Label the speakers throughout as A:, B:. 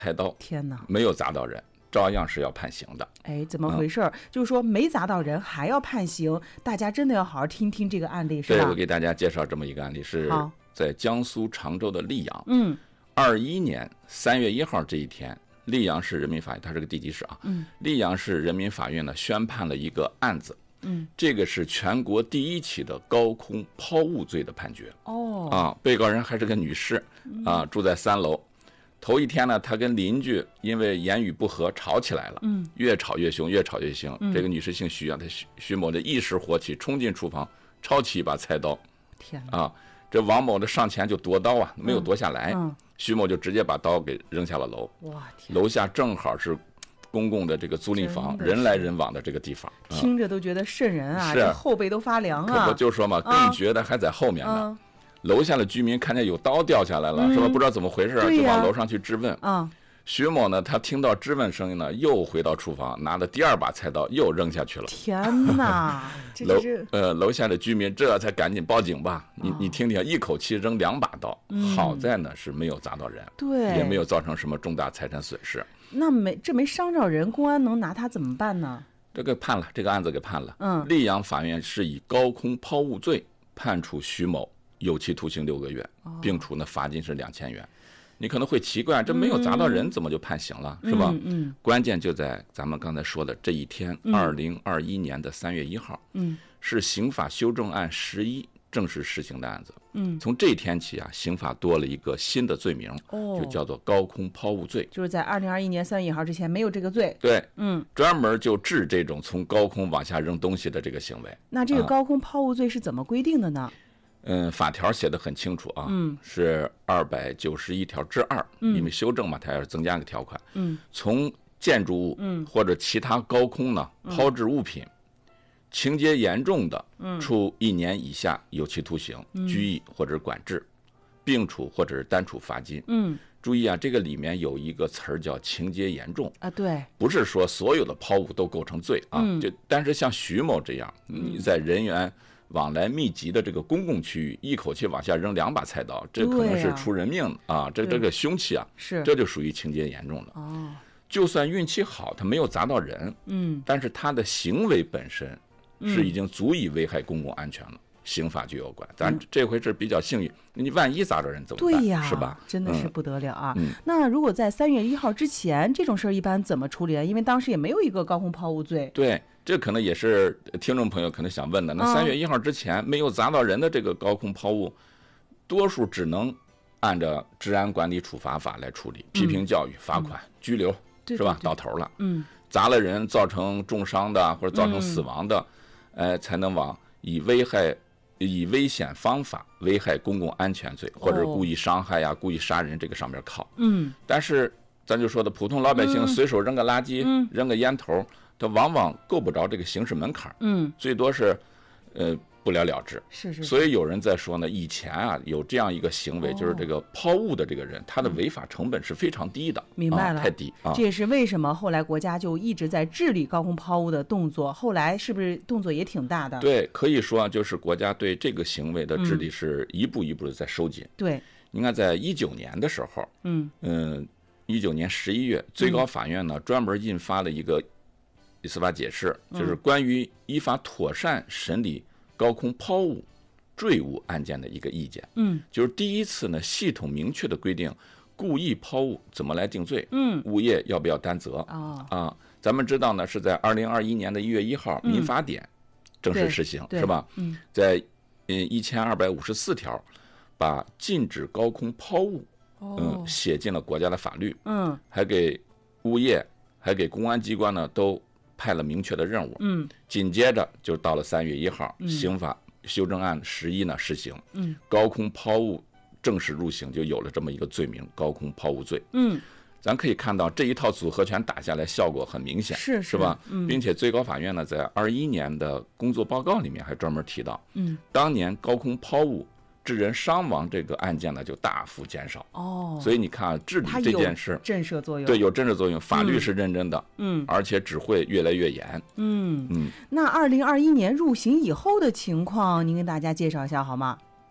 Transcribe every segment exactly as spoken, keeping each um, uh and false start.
A: 菜刀，
B: 天哪，
A: 没有砸到人，照样是要判刑的。
B: 哎，怎么回事？嗯、就是说没砸到人还要判刑，大家真的要好好听听这个案例，是吧？
A: 对，我给大家介绍这么一个案例，是在江苏常州的溧阳。
B: 嗯，
A: 二一年三月一号这一天，溧阳市人民法院，它是个地级市啊。
B: 嗯，
A: 溧阳市人民法院呢宣判了一个案子。
B: 嗯，
A: 这个是全国第一起的高空抛物罪的判决。
B: 哦，
A: 啊，被告人还是个女士，啊，住在三楼。头一天呢，她跟邻居因为言语不合吵起来了，
B: 嗯，
A: 越吵越凶，越吵越凶。
B: 嗯、
A: 这个女士姓徐啊，她徐徐某的一时火起，冲进厨房，抄起一把菜刀。
B: 天
A: 啊，这王某的上前就夺刀啊，没有夺下来。
B: 嗯嗯、
A: 徐某就直接把刀给扔下了楼。
B: 哇，天！
A: 楼下正好是公共的这个租赁房，人来人往的这个地方，
B: 听着都觉得瘆人啊，
A: 是
B: 这后背都发凉啊。
A: 可不就说嘛，更觉得还在后面呢。
B: 啊、
A: 楼下的居民看见有刀掉下来了，
B: 嗯、
A: 是吧？不知道怎么回事，就往楼上去质问。
B: 啊，
A: 徐某呢，他听到质问声音呢，又回到厨房，拿了第二把菜刀又扔下去了。
B: 天哪！这
A: 楼
B: 是
A: 呃楼下的居民这才赶紧报警吧。你、哦、你听听，一口气扔两把刀，
B: 嗯、
A: 好在呢是没有砸到人，
B: 对，
A: 也没有造成什么重大财产损失。
B: 那没这没伤着人，公安能拿他怎么办呢？
A: 这个判了，这个案子给判了。
B: 嗯，
A: 溧阳法院是以高空抛物罪判处徐某有期徒刑六个月，
B: 哦、
A: 并处呢罚金是两千元。你可能会奇怪，这没有砸到人，怎么就判刑了，
B: 嗯、
A: 是吧？
B: 嗯, 嗯，
A: 关键就在咱们刚才说的这一天，二零二一年的三月一号，
B: 嗯，
A: 是刑法修正案十一正式实行的案子。
B: 嗯，
A: 从这一天起啊，刑法多了一个新的罪名，
B: 哦，
A: 就叫做高空抛物罪。
B: 就是在二零二一年三月一号之前没有这个罪。
A: 对，
B: 嗯，
A: 专门就治这种从高空往下扔东西的这个行为。
B: 那这个高空抛物罪是怎么规定的呢？
A: 啊嗯，法条写的很清楚啊，
B: 嗯，
A: 是二百九十一条之二，
B: 嗯，
A: 因为修正嘛，它要增加个条款，
B: 嗯，
A: 从建筑物，
B: 嗯，
A: 或者其他高空呢抛掷物品，嗯、情节严重的，
B: 嗯，
A: 处一年以下有期徒刑、
B: 嗯、
A: 拘役或者是管制，并处或者是单处罚金。
B: 嗯，
A: 注意啊，这个里面有一个词儿叫情节严重
B: 啊，对，
A: 不是说所有的抛物都构成罪啊，
B: 嗯、
A: 就但是像徐某这样，你在人员往来密集的这个公共区域，一口气往下扔两把菜刀，这可能是出人命啊！啊这这个凶器啊，
B: 是
A: 这就属于情节严重了。
B: 哦，
A: 就算运气好，他没有砸到人，
B: 嗯，
A: 但是他的行为本身是已经足以危害公共安全了，嗯、刑法就有关。咱这回是比较幸运，你万一砸着人怎么办？
B: 对呀，
A: 是吧？
B: 真的是不得了啊！
A: 嗯、
B: 那如果在三月一号之前，这种事儿一般怎么处理啊？因为当时也没有一个高空抛物罪。
A: 对。这可能也是听众朋友可能想问的，那三月一号之前没有砸到人的这个高空抛物，多数只能按照治安管理处罚法来处理，批评教育、罚款、
B: 嗯、
A: 拘留，
B: 是
A: 吧？到头了。
B: 嗯，
A: 砸了人造成重伤的或者造成死亡的，
B: 嗯、
A: 呃，才能往以危害、以危险方法危害公共安全罪，或者故意伤害呀、啊、故意杀人这个上面靠。
B: 嗯，
A: 但是咱就说的普通老百姓随手扔个垃圾、
B: 嗯、
A: 扔个烟头。它往往够不着这个刑事门槛，
B: 嗯，
A: 最多是，呃，不了了之。
B: 是是。
A: 所以有人在说呢，以前啊有这样一个行为，
B: 哦、
A: 就是这个抛物的这个人，他的违法成本是非常低的。
B: 明白了，
A: 啊、太低啊。
B: 这也是为什么后来国家就一直在治理高空抛物的动作，后来是不是动作也挺大的？
A: 对，可以说就是国家对这个行为的治理是一步一步的在收紧。
B: 嗯、对，
A: 你看，在一九年的时候，
B: 嗯
A: 嗯，一九年十一月，最高法院呢、嗯、专门印发了一个。司法解释就是关于依法妥善审理高空抛物、坠物案件的一个意见。
B: 嗯，
A: 就是第一次呢，系统明确的规定故意抛物怎么来定罪。
B: 嗯，
A: 物业要不要担责？
B: 啊
A: 啊，咱们知道呢，是在二零二一年的一月一号，民法典正式实行，是吧？
B: 嗯，
A: 在嗯一千二百五十四条，把禁止高空抛物嗯写进了国家的法律。
B: 嗯，
A: 还给物业、还给公安机关呢都。派了明确的任务，
B: 嗯，
A: 紧接着就到了三月一号，
B: 嗯、
A: 刑法修正案十一呢实行，
B: 嗯，
A: 高空抛物正式入刑，就有了这么一个罪名——高空抛物罪。
B: 嗯，
A: 咱可以看到这一套组合拳打下来，效果很明显，
B: 是
A: 是吧？
B: 嗯，
A: 并且最高法院呢，在二一年的工作报告里面还专门提到，
B: 嗯，
A: 当年高空抛物致人伤亡这个案件呢就大幅减少。
B: 哦，
A: 所以你看治理这件事
B: 震慑作用，
A: 对，有震慑作用，法律是认真的，
B: 嗯，
A: 而且只会越来越严。
B: 嗯
A: 嗯，
B: 那二零二一年入刑以后的情况，您给大家介绍一下好吗？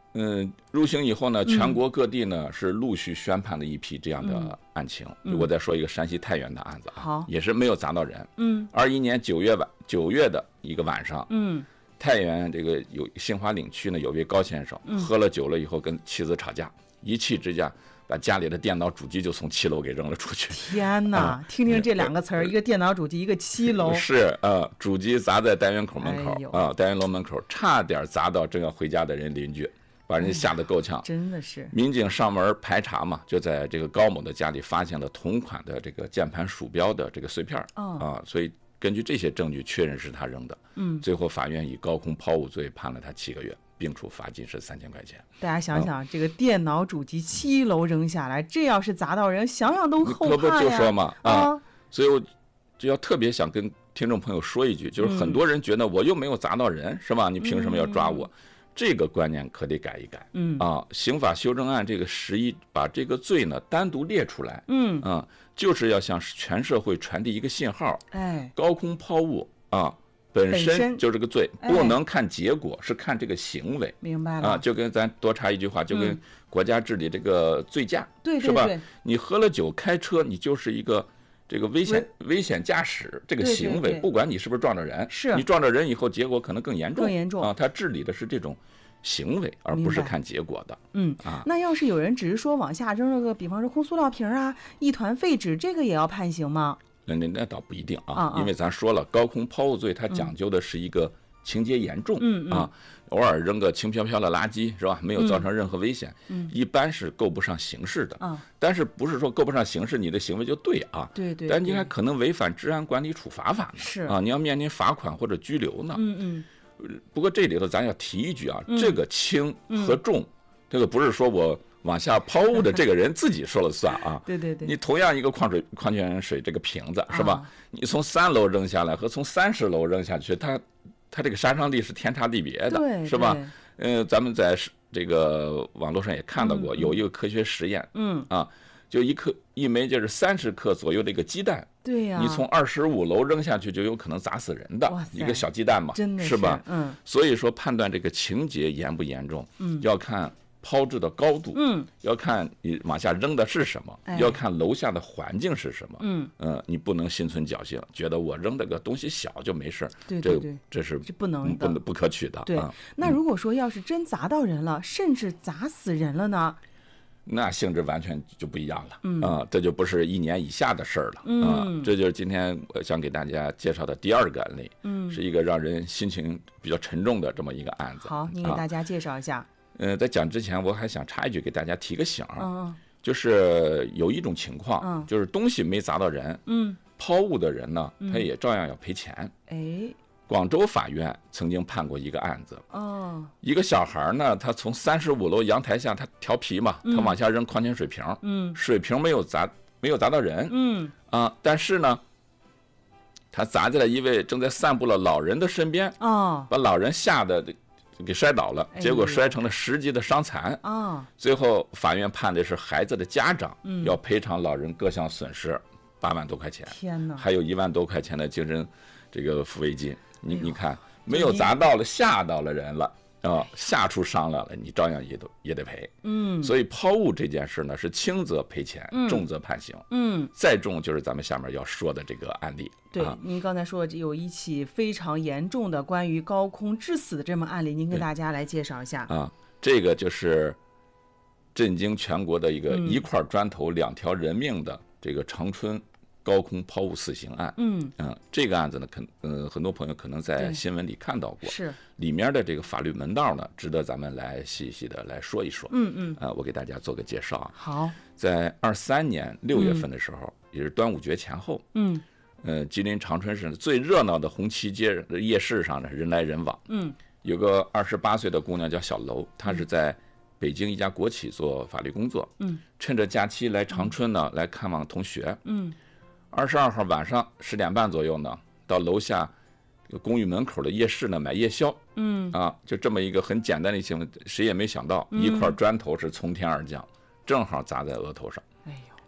A: 嗯，入刑以后呢，全国各地呢、嗯、是陆续宣判了一批这样的案情。嗯、我再说一个山西太原的案子啊，
B: 好，
A: 也是没有砸到人。
B: 嗯，
A: 二一年九月晚九月的一个晚上，
B: 嗯，
A: 太原这个有杏花岭区呢，有位高先生、嗯、喝了酒了以后跟妻子吵架，一气之下把家里的电脑主机就从七楼给扔了出去。
B: 天哪！啊、听听这两个词儿，一个电脑主机，一个七楼。
A: 是呃，主机砸在单元口门口啊、
B: 哎
A: 呃，单元楼门口，差点砸到正要回家的人邻居。把人家吓得够呛、哎，
B: 真的是。
A: 民警上门排查嘛，就在这个高某的家里发现了同款的这个键盘鼠标的这个碎片、
B: 哦、
A: 啊，所以根据这些证据确认是他扔的。
B: 嗯，
A: 最后法院以高空抛物罪判了他七个月，并处罚金是三千块钱。
B: 大家想想，嗯、这个电脑主机七楼扔下来，这要是砸到人，想想都后怕呀。
A: 可不就说嘛啊，
B: 啊
A: 所以我就要特别想跟听众朋友说一句，就是很多人觉得我又没有砸到人，嗯、是吧？你凭什么要抓我？嗯这个观念可得改一改，
B: 嗯
A: 啊，刑法修正案这个十一把这个罪呢单独列出来，
B: 嗯
A: 啊，就是要向全社会传递一个信号，
B: 哎，
A: 高空抛物啊本身就是个罪，
B: 哎、
A: 不能看结果，是看这个行为，
B: 明白了
A: 啊，就跟咱多插一句话，就跟国家治理这个醉驾，
B: 对、
A: 是吧？
B: 对对，
A: 你喝了酒开车，你就是一个。这个危险危险驾驶这个行为，
B: 对对对
A: 不管你是不是撞着人，
B: 是
A: 你撞着人以后，结果可能更严重，
B: 更严重
A: 啊！他治理的是这种行为，而不是看结果的。
B: 嗯
A: 啊，
B: 那要是有人只是说往下扔了个，比方说空塑料瓶啊，一团废纸，这个也要判刑吗？
A: 那那那倒不一定啊，
B: 啊啊
A: 因为咱说了，高空抛物罪它讲究的是一个情节严重，
B: 嗯嗯
A: 啊，偶尔扔个轻飘飘的垃圾是吧？没有造成任何危险，
B: 嗯，
A: 一般是够不上刑事的。
B: 啊，
A: 但是不是说够不上刑事，你的行为就对啊？
B: 对对。
A: 但你还可能违反治安管理处罚法呢，
B: 是
A: 啊，你要面临罚款或者拘留呢。
B: 嗯嗯。
A: 不过这里头咱要提一句啊，
B: 嗯、
A: 这个轻和重，嗯、这个不是说我往下抛物的这个人自己说了算啊。
B: 对对对。
A: 你同样一个矿水矿泉水这个瓶子是吧？
B: 啊、
A: 你从三楼扔下来和从三十楼扔下去，它它这个杀伤力是天差地别的，是吧？呃，咱们在这个网络上也看到过，
B: 嗯、
A: 有一个科学实验，
B: 嗯
A: 啊，就一克一枚就是三十克左右的一个鸡蛋，
B: 对呀、啊，
A: 你从二十五楼扔下去就有可能砸死人的一个小鸡蛋嘛，
B: 真的
A: 是吧？
B: 嗯，
A: 所以说判断这个情节严不严重，
B: 嗯，
A: 要看抛掷的高度，
B: 嗯，
A: 要看你往下扔的是什么，
B: 哎、
A: 要看楼下的环境是什么，
B: 嗯
A: 呃，你不能心存侥幸，觉得我扔这个东西小就没事，
B: 对对对，
A: 这这是
B: 不能
A: 不不可取的。
B: 对，
A: 啊、
B: 那如果说要是真砸到人了，嗯、甚至砸死人了呢？
A: 那性质完全就不一样了，
B: 嗯
A: 啊，这就不是一年以下的事儿了，
B: 嗯、
A: 啊，这就是今天我想给大家介绍的第二个案例，
B: 嗯，
A: 是一个让人心情比较沉重的这么一个案子。
B: 好，你给大家介绍一下。
A: 啊、呃，在讲之前，我还想插一句，给大家提个醒，
B: 嗯，
A: 就是有一种情况，
B: 嗯，
A: 就是东西没砸到人，
B: 嗯，
A: 抛物的人呢，
B: 嗯、
A: 他也照样要赔钱。
B: 哎。
A: 广州法院曾经判过一个案子，
B: 哦，
A: 一个小孩呢，他从三十五楼阳台下，他调皮嘛，
B: 嗯、
A: 他往下扔矿泉水瓶，
B: 嗯，
A: 水瓶没有砸，没有砸到人，
B: 嗯
A: 啊，但是呢，他砸在了一位正在散步的老人的身边，
B: 哦，
A: 把老人吓得给摔倒了，
B: 哎、
A: 结果摔成了十级的伤残，
B: 啊、哦，
A: 最后法院判的是孩子的家长、
B: 嗯、
A: 要赔偿老人各项损失八万多块钱，
B: 天哪，
A: 还有一万多块钱的精神这个抚慰金，你、
B: 哎、
A: 你看。没有砸到了，吓到了人了啊，吓出伤来了，你照样也都也得赔。
B: 嗯，
A: 所以抛物这件事呢，是轻则赔钱，
B: 嗯、
A: 重则判刑。
B: 嗯，
A: 再重就是咱们下面要说的这个案例。
B: 对，
A: 啊、
B: 您刚才说有一起非常严重的关于高空致死的这么案例，您给大家来介绍一下。
A: 啊，这个就是震惊全国的一个一块砖头两条人命的这个长春高空抛物死刑案。
B: 嗯
A: 嗯，这个案子呢，可呃很多朋友可能在新闻里看到过，
B: 是
A: 里面的这个法律门道呢，值得咱们来细细的来说一说。
B: 嗯嗯，
A: 啊、呃，我给大家做个介绍啊。
B: 好，
A: 在二三年六月份的时候，嗯、也是端午节前后，
B: 嗯，
A: 呃，吉林长春市最热闹的红旗街夜市上呢，人来人往。
B: 嗯，
A: 有个二十八岁的姑娘叫小楼，她是在北京一家国企做法律工作。
B: 嗯，
A: 趁着假期来长春呢，嗯、来看望同学。
B: 嗯。
A: 二十二号晚上十点半左右呢，到楼下公寓门口的夜市呢买夜宵。
B: 嗯
A: 啊，就这么一个很简单的行为，谁也没想到，
B: 嗯、
A: 一块砖头是从天而降，正好砸在额头上。
B: 哎呦，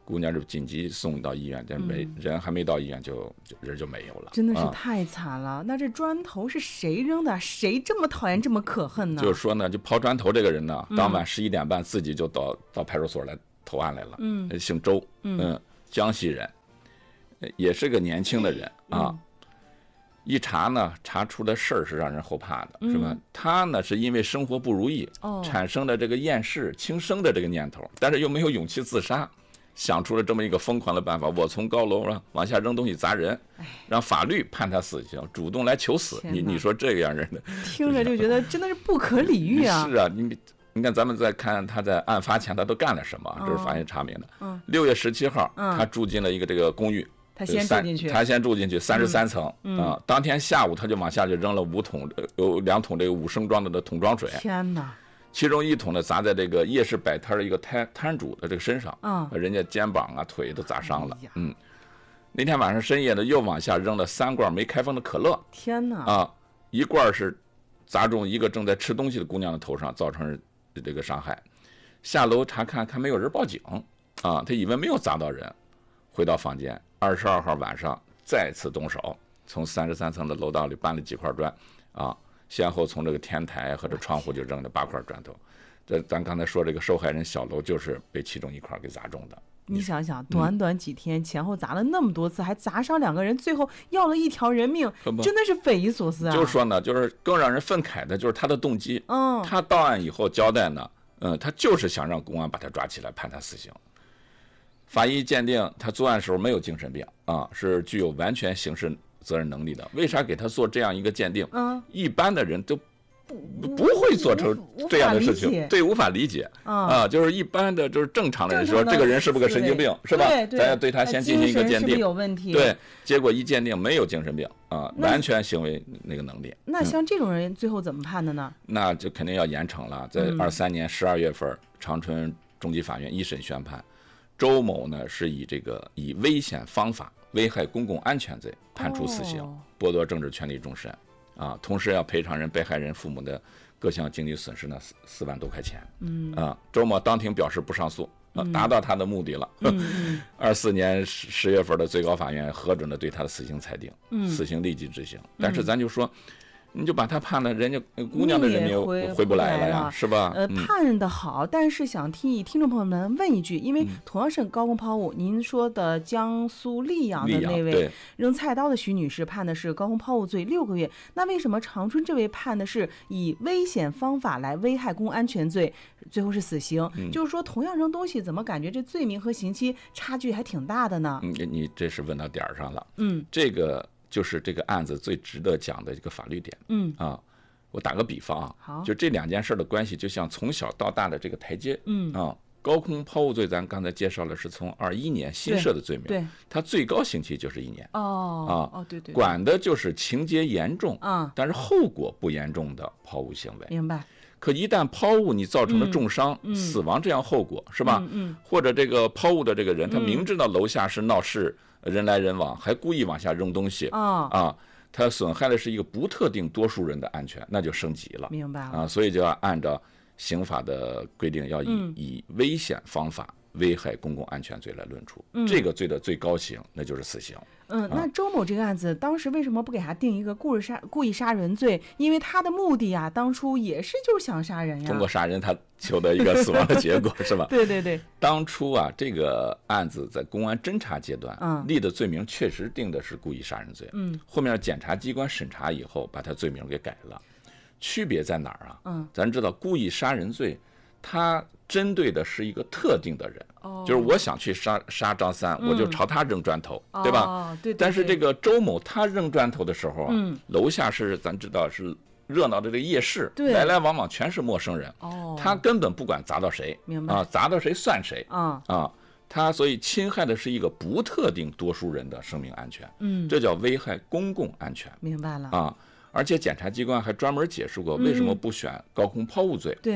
A: 姑娘就紧急送到医院，但没、嗯、人还没到医院就就人就没有了，
B: 真的是太惨了。啊、那这砖头是谁扔的？谁这么讨厌，这么可恨呢？
A: 就是说呢，就抛砖头这个人呢，当晚十一点半自己就到、嗯、到派出所来投案来了。嗯，姓周，嗯，嗯江西人，也是个年轻的人啊。嗯、一查呢，查出的事儿是让人后怕的，嗯、是吧？他呢是因为生活不如意，哦、产生了这个厌世轻生的这个念头，但是又没有勇气自杀。想出了这么一个疯狂的办法，我从高楼上往下扔东西砸人，让法律判他死刑，主动来求死。你你说这样人的，
B: 听着就觉得真的是不可理喻啊！
A: 是啊，你你看咱们再看他在案发前他都干了什么，这是法院查明的。嗯，六月十七号，他住进了一个这个公寓，
B: 他先住进去，
A: 他先住进去三十三层啊。当天下午他就往下就扔了五桶，有两桶这个五升装的的桶装水。
B: 天哪！
A: 其中一桶呢砸在这个夜市摆摊的一个摊摊主的这个身上，嗯，人家肩膀啊腿都砸伤了，嗯。那天晚上深夜呢，又往下扔了三罐没开封的可乐，
B: 天哪！
A: 啊，一罐是砸中一个正在吃东西的姑娘的头上，造成这个伤害。下楼查看，看没有人报警，啊，他以为没有砸到人，回到房间。二十二号晚上再次动手，从三十三层的楼道里搬了几块砖，啊。先后从这个天台和这窗户就扔了八块砖头，这咱刚才说这个受害人小楼就是被其中一块给砸中的。
B: 你想想，短短几天前后砸了那么多次，还砸伤两个人，最后要了一条人命，真的是匪夷所思啊！
A: 就是说呢，就是更让人愤慨的就是他的动机。嗯，他到案以后交代呢，嗯，他就是想让公安把他抓起来判他死刑。法医鉴定他作案时候没有精神病啊，是具有完全刑事责任能力的。为啥给他做这样一个鉴定？嗯，一般的人都不不会做成这样的事情，对，无法理解啊。就是一般的，就是正常的人说这个人是不是个神经病，是吧？咱要对他先进行一个鉴定，
B: 有问题。
A: 对，结果一鉴定没有精神病啊，完全行为那个能力。
B: 那像这种人最后怎么判的呢？
A: 那就肯定要严惩了。在二三年十二月份，长春中级法院一审宣判，周某呢是以这个以危险方法危害公共安全罪判处死刑，哦、剥夺政治权利终身，啊，同时要赔偿人被害人父母的各项经济损失呢四四万多块钱。嗯，啊，周某当庭表示不上诉，啊，达到他的目的了。二四、嗯、年十十月份的最高法院核准了对他的死刑裁定，嗯、死刑立即执行。但是咱就说。你就把他判了，人家姑娘的人命回回不来了呀，是吧？
B: 呃，判的好，但是想替听众朋友们问一句，因为同样是高空抛物，您说的江苏溧阳的那位扔菜刀的徐女士判的是高空抛物罪六个月，那为什么长春这位判的是以危险方法来危害公共安全罪，最后是死刑？嗯、就是说，同样扔东西，怎么感觉这罪名和刑期差距还挺大的呢？
A: 嗯，你这是问到点儿上了。嗯，这个。就是这个案子最值得讲的一个法律点。嗯啊，我打个比方啊，好，就这两件事的关系，就像从小到大的这个台阶。嗯啊，高空抛物罪咱刚才介绍了，是从二一年新设的罪名，对，它最高刑期就是一年。
B: 哦啊哦对 对, 对，
A: 管的就是情节严重啊，但是后果不严重的抛物行为。
B: 明白。
A: 可一旦抛物你造成了重伤、嗯、死亡这样后果，是吧？嗯嗯。或者这个抛物的这个人，他明知道楼下是闹市。人来人往，还故意往下扔东西，哦、啊，他损害的是一个不特定多数人的安全，那就升级了。
B: 明白了
A: 啊，所以就要按照刑法的规定，要以、嗯、以危险方法危害公共安全罪来论处。嗯、这个罪的最高刑那就是死刑。
B: 嗯，那周某这个案子，当时为什么不给他定一个故意杀故意杀人罪？因为他的目的啊，当初也是就是想杀人呀。
A: 通过杀人，他求得一个死亡的结果，是吧？
B: 对对对。
A: 当初啊，这个案子在公安侦查阶段，嗯，立的罪名确实定的是故意杀人罪。嗯，后面检察机关审查以后，把他罪名给改了。区别在哪儿啊？嗯，咱知道故意杀人罪，它针对的是一个特定的人。哦，就是我想去杀杀张三，嗯、我就朝他扔砖头，
B: 哦、
A: 对吧？
B: 哦、对, 对, 对。
A: 但是这个周某他扔砖头的时候啊，嗯、楼下是咱知道是热闹的这个夜市，来来往往全是陌生人。哦，他根本不管砸到谁，
B: 明白啊？
A: 砸到谁算谁。啊啊，他所以侵害的是一个不特定多数人的生命安全。嗯，这叫危害公共安全。
B: 明白了
A: 啊！而且检察机关还专门解释过，为什么不选高空抛物罪？
B: 嗯、对。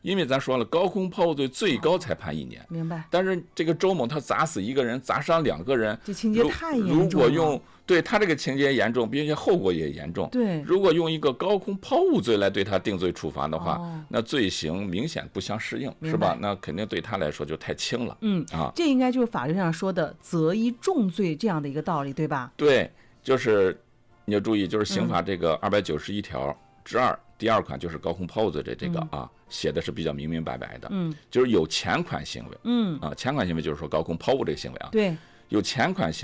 A: 因为咱说了，高空抛物罪最高才判一年。
B: 哦、明白。
A: 但是这个周某他砸死一个人，砸伤两个人，
B: 这情节太严重了。
A: 如果用对他这个情节严重，并且后果也严重。
B: 对，
A: 如果用一个高空抛物罪来对他定罪处罚的话，
B: 哦、
A: 那罪行明显不相适应，是吧？那肯定对他来说就太轻了。
B: 嗯
A: 啊，
B: 这应该就是法律上说的择一重罪这样的一个道理，对吧？
A: 对，就是你要注意，就是刑法这个二百九十一条之二、嗯、第二款就是高空抛物罪这这个啊、嗯，写的是比较明明白白的。
B: 嗯，
A: 就是有前款行为。
B: 嗯
A: 啊，前款行为就是说高空抛物这个行为啊。
B: 对，
A: 有前款行为。